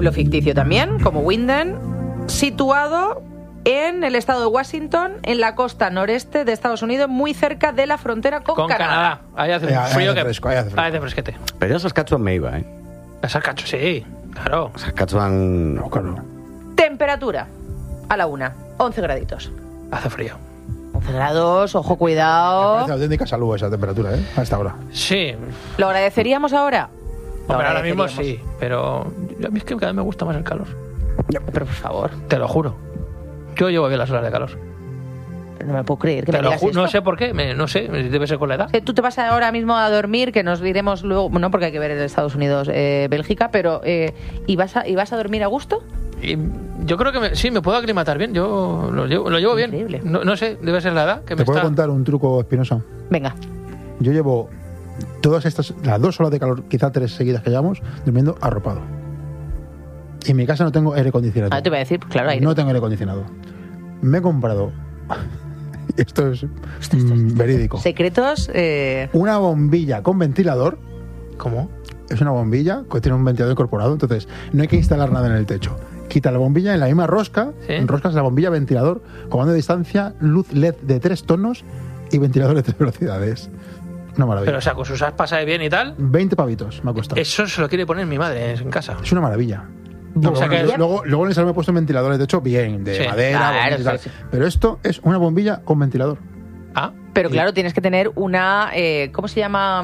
pueblo ficticio también, como Winden, situado en el estado de Washington, en la costa noreste de Estados Unidos, muy cerca de la frontera con Canadá. Ahí hace frío, ahí hace fresquete. Pero yo a Saskatchewan me iba, A Saskatchewan, sí, claro. Saskatchewan... No, claro. Temperatura, a la 1, 11 graditos. Hace frío. 11 grados, ojo, cuidado. Parece auténtica salud esa temperatura, a esta hora. Sí. ¿Lo agradeceríamos ahora? Hombre, ahora mismo sí, pero a mí es que cada vez me gusta más el calor. Pero por favor. Te lo juro. Yo llevo bien las horas de calor. Pero no me puedo creer que Te me lo digas juro, esto. no sé por qué, no sé, debe ser con la edad. Tú te vas ahora mismo a dormir, que nos iremos luego, no porque hay que ver en Estados Unidos, Bélgica, pero ¿y vas a dormir a gusto? Y yo creo que sí, me puedo aclimatar bien, yo lo llevo bien. Increíble. No sé, debe ser la edad que ¿Te me puedo está... contar un truco, Espinosa? Venga. Yo llevo todas estas, las 2 horas de calor, quizá 3 seguidas que llevamos, durmiendo arropado. Y en mi casa no tengo aire acondicionado. Te iba a decir, claro, aire. No tengo aire acondicionado. Me he comprado, esto es verídico, Secretos. una bombilla con ventilador. ¿Cómo? Es una bombilla que tiene un ventilador incorporado, entonces no hay que instalar nada en el techo. Quita la bombilla en la misma rosca, ¿Sí? enroscas la bombilla, ventilador, comando de distancia, luz LED de 3 tonos y ventilador de 3 velocidades. Una maravilla. Pero o sea, con sus aspas bien y tal, 20 pavitos me ha costado. eso se lo quiere poner mi madre en casa. Es una maravilla. O sea que- Luego en el salón me he puesto ventiladores de techo bien, de Sí, madera, claro, bonito y tal. sí, sí. Pero esto es una bombilla con ventilador. Ah, Pero claro, tienes que tener una. ¿Cómo se llama?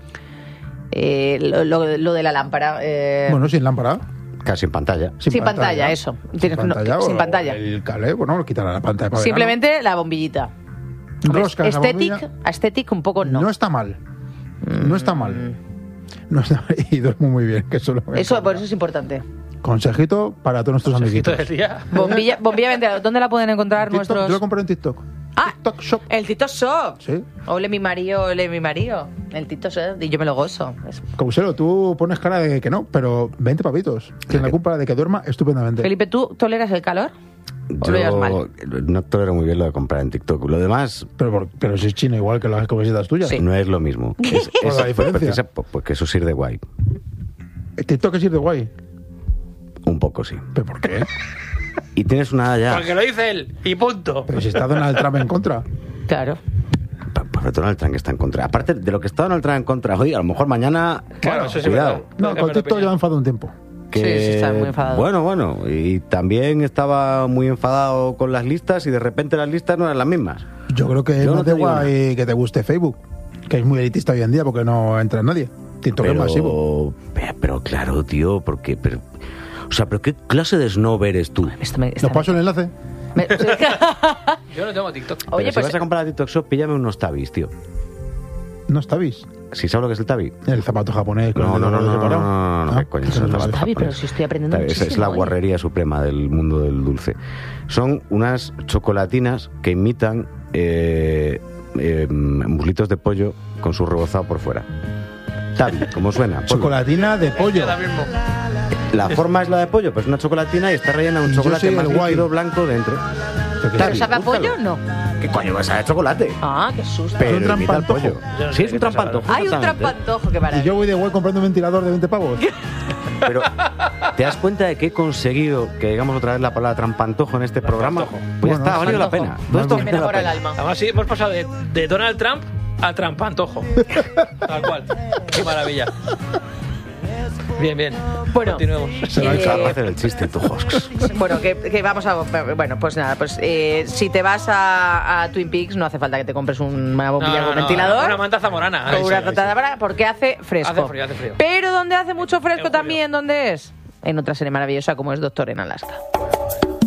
Lo de la lámpara. Bueno, sin lámpara. Casi en pantalla. Sin pantalla, eso. Tienes sin pantalla. El cable, bueno, lo quitan a la pantalla. para Simplemente la bombillita. verano. Rosca esa bombilla. Aesthetic un poco no. No está mal. No está mal. No está mal. Y duermo muy bien, que eso es lo que Eso, importa. por eso es importante. Consejito para todos nuestros consejito amiguitos. del día. Bombilla ventilador. ¿Dónde la pueden encontrar TikTok, nuestros...? yo lo compré en TikTok. Ah, TikTok Shop. el TikTok Shop. Sí. Ole mi marido. El TikTok Shop. Y yo me lo gozo. Causelo, tú pones cara de que no, pero 20 pavitos. Tiene la culpa de que duerma estupendamente. Felipe, ¿tú toleras el calor? ¿O lo llevas mal? No tolero muy bien lo de comprar en TikTok. Lo demás Pero si es chino igual que las camisetas tuyas. Sí. no es lo mismo. ¿Cuál es la diferencia? Porque eso sirve guay. TikTok es ir de guay. Un poco, sí. ¿Pero por qué? Y tienes una ya... Porque lo dice él, y punto. Pero si está Donald Trump en contra. Claro. Pues Donald Trump que está en contra. Aparte de lo que está Donald Trump en contra hoy, a lo mejor mañana... Claro, eso sí es cuidado. verdad. No, Puede con cambiar de TikTok opinión. lleva enfadado un tiempo. Que, Sí, está muy enfadado. Bueno, y también estaba muy enfadado con las listas y de repente las listas no eran las mismas. Yo creo que es Yo no más te de digo guay que te guste Facebook, que es muy elitista hoy en día porque no entra nadie. TikTok es masivo. Pero claro, tío, porque... Pero ¿qué clase de snob eres tú? ¿Nos paso el enlace? Yo no tengo TikTok. Oye, Pero si pues vas a comprar a TikTok Shop, píllame unos tabis, tío. ¿No está bis? ¿Sí sabes lo que es el tabi? El zapato japonés. con No, el no, dedo separado. no, Ah, ¿qué coño que son no los lo zapatos sabes. Pero japoneses? si estoy aprendiendo Es muchísimo, la ¿eh? guarrería suprema del mundo del dulce. Son unas chocolatinas que imitan muslitos de pollo con su rebozado por fuera. Tabi, como suena. pollo. Chocolatina de pollo. Ahora mismo. La forma es la de pollo, pues una chocolatina y está rellena de un Yo chocolate soy más el guay. líquido blanco dentro. ¿Pero qué ¿Pero Tabi, sabe a búscalo. pollo? No. ¿Qué coño vas a de chocolate? Ah, qué susto. Pero un imita el trampantojo. pollo. Yo no Sí, sé es qué un pasa, trampantojo. Hay un exactamente. trampantojo, qué Y maravilla. yo voy de guay comprando un ventilador de 20 pavos. Pero, ¿te das cuenta de que he conseguido que digamos otra vez la palabra trampantojo en este programa? Pues ya Bueno, está, ha valido la trampantojo. pena. Todo esto ha Que me valido la mejora el pena. alma. Además, sí, hemos pasado de Donald Trump a Trampantojo. Tal cual. Qué maravilla. Bien. Bueno, Continuemos. Se va a hacer el chiste, tu Hosks. Bueno, que vamos a... Bueno, pues nada, pues si te vas a Twin Peaks no hace falta que te compres una bombilla con ventilador. Una manta zamorana. Con una zamorana, porque hace fresco. Hace frío. Pero donde hace mucho fresco En julio. también, ¿dónde es? En otra serie maravillosa como es Doctor en Alaska.